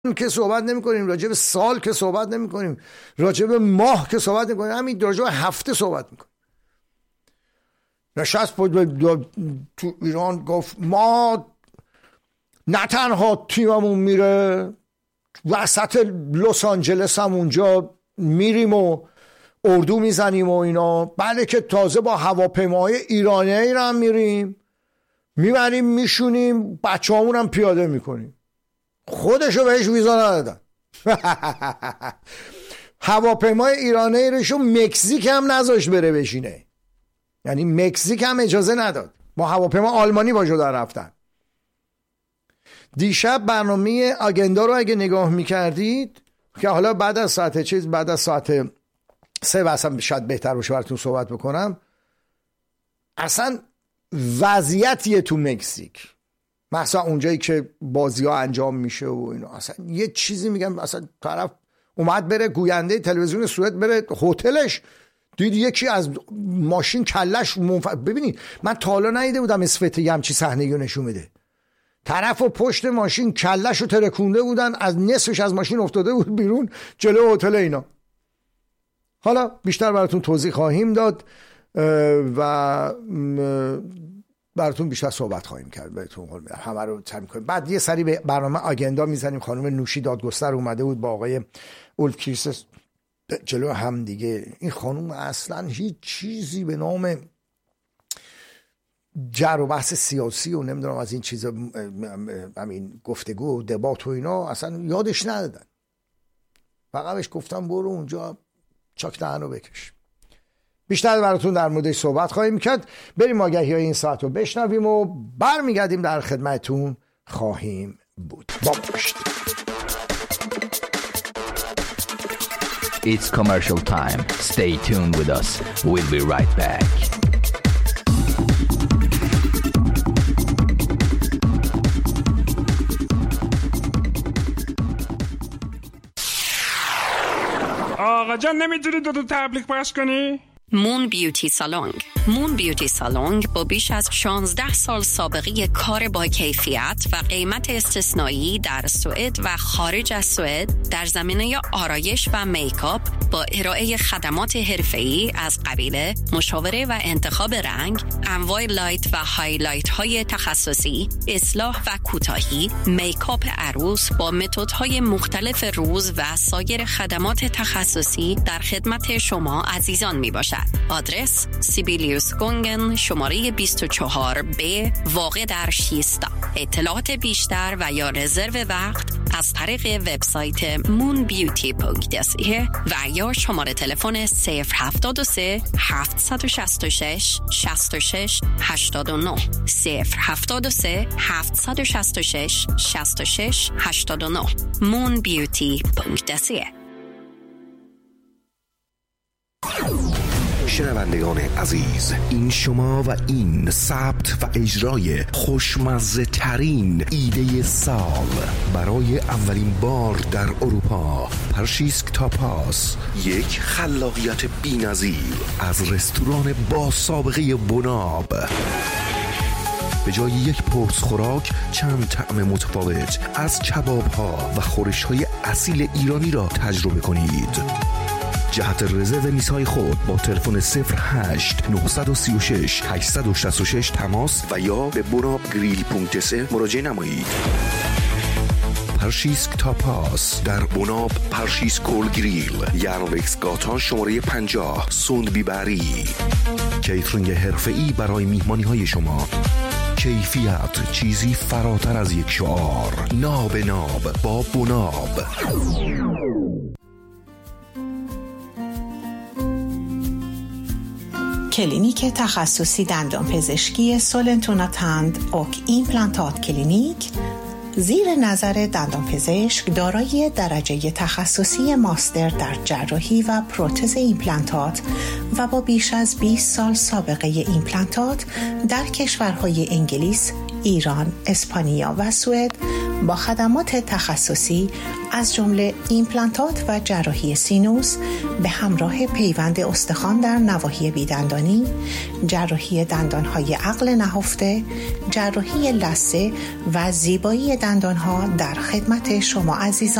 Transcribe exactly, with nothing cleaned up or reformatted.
که صحبت نمی کنیم، راجع به سال که صحبت نمی کنیم، راجع به ماه که صحبت نمی کنیم، همین راجع به هفته صحبت می کنیم. نشست تو ایران گفت ما نه تنها تیممون میره وسط لس آنجلس هم اونجا میریم و اردو میزنیم و اینا، بله که تازه با هواپیماهای ایرانی هم میریم میبریم میشونیم بچه همون هم پیاده میکنیم. خودشو بهش ویزا ندادن. هواپیمای ایرانی رشو مکزیک هم نذاشت بره بشینه، یعنی مکزیک هم اجازه نداد، با هواپیما آلمانی با جدا رفتن. دیشب برنامه آگندا رو اگه نگاه میکردید که حالا بعد از ساعت چیز بعد از ساعت سه اصلا شاید بهتر باشه براتون صحبت بکنم، اصلا وضعیتیه تو مکزیک، مثلا اونجایی که بازی ها انجام میشه و اینا، اصلا یه چیزی میگم، اصلا طرف اومد بره گوینده تلویزیون سوئد بره هتلش، دید یکی از ماشین کلش منف... ببینید من تا حالا ندیده بودم اسفتی همچی صحنه‌ای رو نشون میده. طرف و پشت ماشین کلش رو ترکونده بودن، از نصفش از ماشین افتاده بود بیرون جلو هتل اینا. حالا بیشتر براتون توضیح خواهیم داد و براتون بیشتر صحبت خواهیم کرد، بهتون قول میدم همه رو تمام کنیم. بعد یه سری به برنامه آگندا میزنیم. خانم نوشی دادگستر اومده بود با آقای اولف کریستس جلو هم دیگه. این خانم اصلا هیچ چیزی به نام جر و بحث سیاسی و نمیدونم از این چیزا، همین گفتگو و دبات و اینا اصلا یادش ندادن. فقط بهش گفتم برو اونجا چاک دهنو بکش. بیشتر براتون در موردش صحبت خواهیم کرد. بریم آگهی های این ساعت رو بشنویم و برمیگردیم در خدمتون خواهیم بود. با باشید. It's commercial time. Stay tuned with us. We'll be right back. آقا جان نمیتونی دو دو تبلیغ پخش کنی؟ مون بیوتی سالونگ. مون بیوتی سالونگ با بیش از شانزده سال سابقه کار با کیفیت و قیمت استثنایی در سوئد و خارج از سوئد در زمینه آرایش و میکاپ با ارائه خدمات حرفه‌ای از قبیل مشاوره و انتخاب رنگ، انواع لایت و هایلایت های تخصصی، اصلاح و کوتاهی، میکاپ عروس با متدهای مختلف روز و سایر خدمات تخصصی در خدمت شما عزیزان می باشد. آدرس سیبیلیوس گونگن شماره بیست و چهار بی واقع در شیستا. اطلاعات بیشتر و یا رزرو وقت از طریق وبسایت مون بیوتی دات سی و یا شماره تلفن صفر هفتاد و سه هفتصد و شصت و شش شصت و شش هشتاد و نه صفر هفتاد و سه هفتصد و شصت و شش شصت و شش هشتاد و نه مون بیوتی دات سی. شنوندگان عزیز، این شما و این ثبت و اجرای خوشمزه ترین ایده سال برای اولین بار در اروپا، پرشیسک تاپاس، یک خلاقیت بی‌نظیر از رستوران با سابقه بناب. به جای یک پرس خوراک چند طعم متفاوت از کباب‌ها و خورش‌های اصیل ایرانی را تجربه کنید. جهت رزرو میزهای خود با تلفن صفر هشت نه سه شش هشت شش شش تماس و یا به بناب گریل پونکت سه مراجعه نمایید. پرشیسک تاپاس در بناب پرشیسک گل گریل، یارنوکس گاتا شماره پنجاه، سوندبی بری. کیترینگ حرفه‌ای برای میهمانی های شما. کیفیت چیزی فراتر از یک شعار. ناب ناب با بناب. کلینیک تخصصی دندان پزشکی سولنتونا تند اوک ایمپلانتات کلینیک زیر نظر دندان پزشک دارای درجه تخصصی ماستر در جراحی و پروتز ایمپلانتات و با بیش از بیست سال سابقه ایمپلانتات در کشورهای انگلیس، ایران، اسپانیا و سوئد با خدمات تخصصی از جمله ایمپلانتات و جراحی سینوس به همراه پیوند استخوان در نواحی بیدندانی، جراحی دندانهای عقل نهفته، جراحی لثه و زیبایی دندانها در خدمت شما عزیزان